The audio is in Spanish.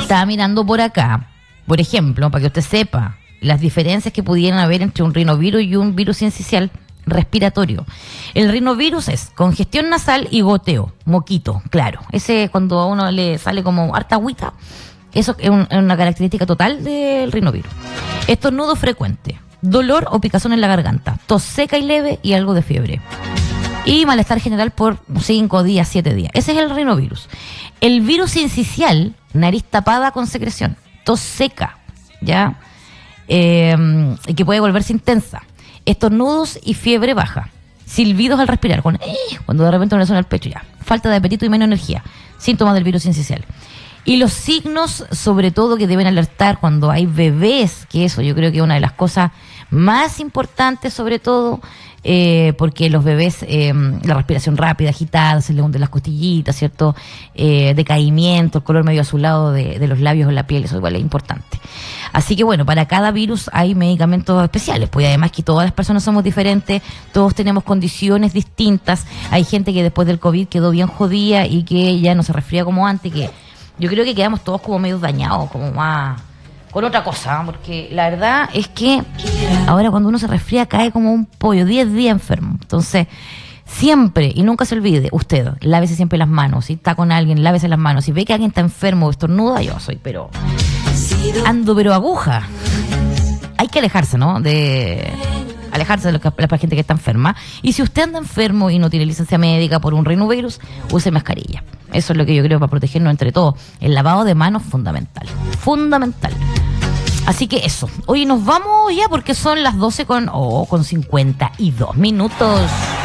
Estaba mirando por acá, por ejemplo, para que usted sepa las diferencias que pudieran haber entre un rinovirus y un virus sincicial respiratorio. El rinovirus es congestión nasal y goteo, moquito, claro. Ese cuando a uno le sale como harta agüita, eso es una característica total del rinovirus. Estornudo frecuente, dolor o picazón en la garganta, tos seca y leve y algo de fiebre. Y malestar general por 5 días, 7 días. Ese es el rinovirus. El virus sincicial, nariz tapada con secreción, tos seca, ¿ya? Y que puede volverse intensa. Estornudos y fiebre baja. Silbidos al respirar, cuando de repente uno le suena el pecho, ya. Falta de apetito y menos energía. Síntomas del virus sincicial. Y los signos, sobre todo, que deben alertar cuando hay bebés, que eso yo creo que es una de las cosas más importantes, sobre todo, porque los bebés, la respiración rápida, agitada, se le hunden las costillitas, ¿cierto? Decaimiento, el color medio azulado de los labios o la piel, eso igual es importante. Así que bueno, para cada virus hay medicamentos especiales, pues además que todas las personas somos diferentes, todos tenemos condiciones distintas. Hay gente que después del COVID quedó bien jodida y que ya no se resfría como antes, que yo creo que quedamos todos como medio dañados, como más con otra cosa, porque la verdad es que ahora cuando uno se resfría cae como un pollo, 10 días enfermo. Entonces, siempre, y nunca se olvide, usted, lávese siempre las manos. Si está con alguien, lávese las manos. Si ve que alguien está enfermo o estornuda, yo soy, pero aguja. Hay que alejarse, ¿no? Alejarse de la gente que está enferma. Y si usted anda enfermo y no tiene licencia médica por un rinovirus, use mascarilla. Eso es lo que yo creo para protegernos entre todos. El lavado de manos fundamental. Fundamental. Así que eso. Hoy nos vamos ya porque son las 12 con 52 minutos.